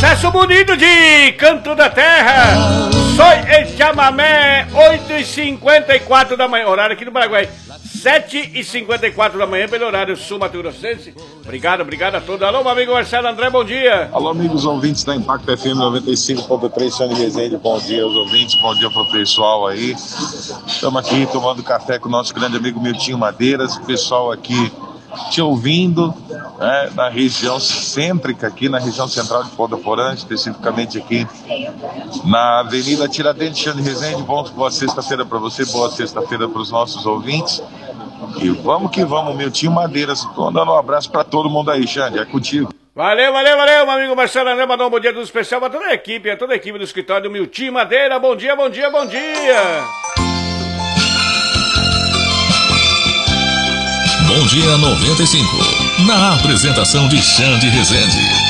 Sucesso bonito de Canto da Terra. Soy el chamamé, 8h54 da manhã, horário aqui no Paraguai. 7h54 da manhã, pelo horário sul-mato-grossense. Obrigado a todos. Alô, meu amigo Marcelo André, bom dia. Alô, amigos ouvintes da Impacto FM 95.3, Xande Rezende, bom dia aos ouvintes, bom dia pro pessoal aí. Estamos aqui tomando café com o nosso grande amigo Miltinho Madeiras, o pessoal aqui te ouvindo, né, na região cêntrica, aqui na região central de Ponta, especificamente aqui na Avenida Tiradentes, Xande Rezende. Boa sexta-feira para você, boa sexta-feira para os nossos ouvintes. E vamos que vamos, Miltinho Madeiras. Tô dando um abraço para todo mundo aí, Xande, é contigo. Valeu, meu amigo Marcelo André, mandou um bom dia todo especial para toda a equipe do escritório do Miltinho Madeira. Bom dia. Bom dia 95, na apresentação de Xande Rezende.